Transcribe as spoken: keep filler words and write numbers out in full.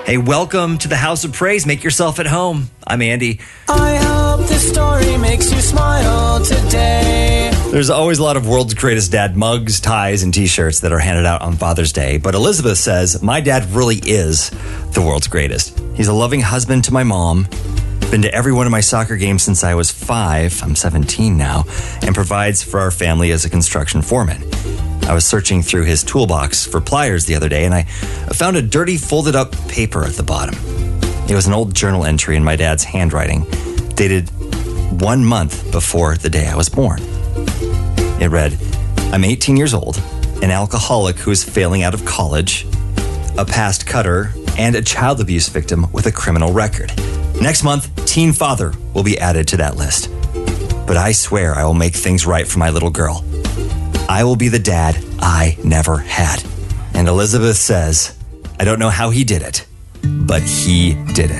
Hey, welcome to the House of Praise. Make yourself at home. I'm Andy. I hope this story makes you smile today. There's always a lot of World's Greatest Dad mugs, ties, and t-shirts that are handed out on Father's Day. But Elizabeth says, my dad really is the world's greatest. He's a loving husband to my mom, been to every one of my soccer games since I was five, I'm seventeen now, and provides for our family as a construction foreman. I was searching through his toolbox for pliers the other day, and I found a dirty folded up paper at the bottom. It was an old journal entry in my dad's handwriting, dated one month before the day I was born. It read, I'm eighteen years old, an alcoholic who is failing out of college, a past cutter, and a child abuse victim with a criminal record. Next month, teen father will be added to that list. But I swear I will make things right for my little girl. I will be the dad I never had. And Elizabeth says, I don't know how he did it, but he did it.